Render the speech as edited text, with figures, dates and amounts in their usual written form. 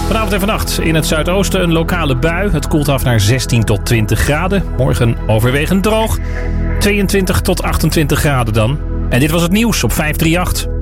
Vanavond en vannacht in het zuidoosten een lokale bui. Het koelt af naar 16 tot 20 graden. Morgen overwegend droog. 22 tot 28 graden dan. En dit was het nieuws op 538.